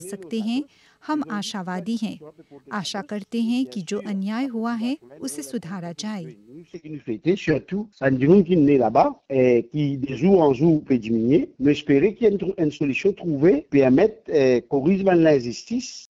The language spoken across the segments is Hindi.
सकते हैं। हम आशावादी हैं, आशा करते हैं कि जो अन्याय हुआ है उसे सुधारा जाए। Sécurité, surtout, ça nous qui est là-bas, et qui de jour en jour peut diminuer, mais espérer qu'il y ait une solution trouvée, permettre corriger la justice.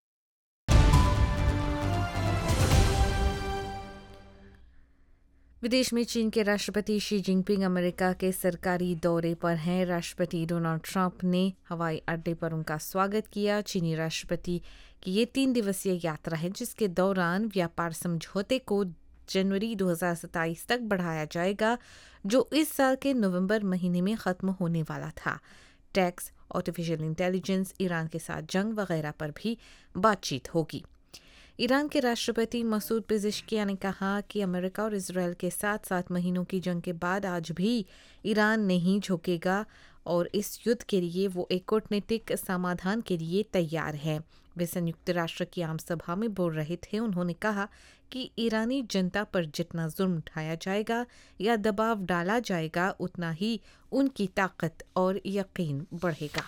विदेश में चीन के राष्ट्रपति शी जिनपिंग अमेरिका के सरकारी दौरे पर हैं। राष्ट्रपति डोनाल्ड ट्रंप ने हवाई अड्डे पर उनका स्वागत किया। चीनी राष्ट्रपति की ये 3 दिवसीय यात्रा है, जिसके दौरान व्यापार समझौते को जनवरी 2027 तक बढ़ाया जाएगा, जो इस साल के नवंबर महीने में ख़त्म होने वाला था। टैक्स, आर्टिफिशियल इंटेलिजेंस, ईरान के साथ जंग वगैरह पर भी बातचीत होगी। ईरान के राष्ट्रपति मसूद पेज़ेश्कियान ने कहा कि अमेरिका और इजरायल के साथ 7 महीनों की जंग के बाद आज भी ईरान नहीं झुकेगा और इस युद्ध के लिए वो एक कूटनीतिक समाधान के लिए तैयार है। वे संयुक्त राष्ट्र की आम सभा में बोल रहे थे। उन्होंने कहा कि ईरानी जनता पर जितना जुल्म उठाया जाएगा या दबाव डाला जाएगा, उतना ही उनकी ताकत और यकीन बढ़ेगा।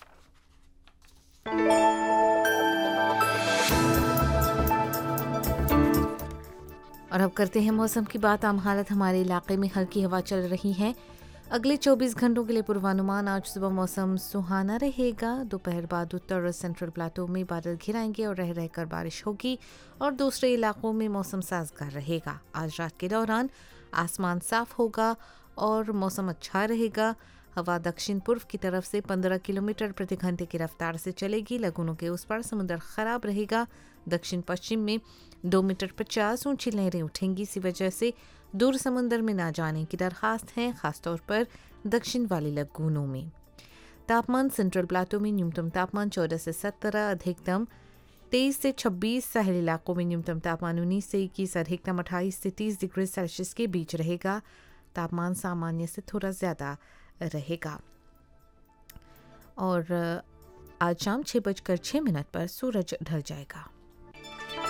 और अब करते हैं मौसम की बात। आम हालत हमारे इलाके में हल्की हवा चल रही है। अगले 24 घंटों के लिए पूर्वानुमान। आज सुबह मौसम सुहाना रहेगा। दोपहर बाद उत्तर और सेंट्रल प्लाटो में बादल घिराएंगे और रह रहकर बारिश होगी और दूसरे इलाकों में मौसम साजगार रहेगा। आज रात के दौरान आसमान साफ होगा और मौसम अच्छा रहेगा। हवा दक्षिण पूर्व की तरफ से 15 किलोमीटर प्रति घंटे की रफ्तार से चलेगी। लगुनों के उस पार समुद्र खराब रहेगा। दक्षिण पश्चिम में 2 मीटर 50 ऊंची लहरें उठेंगी। इसी वजह से दूर समुद्र में ना जाने की दरखास्त है, खासतौर पर दक्षिण वाली लगूनों में। तापमान सेंट्रल प्लाटो में न्यूनतम तापमान 14 से 17, अधिकतम 23 से 26। साहिल इलाकों में न्यूनतम तापमान 19 से 21, अधिकतम 28 से 30 डिग्री सेल्सियस के बीच रहेगा। तापमान सामान्य से थोड़ा ज़्यादा रहेगा। और आज शाम 6:06 पर सूरज ढल जाएगा।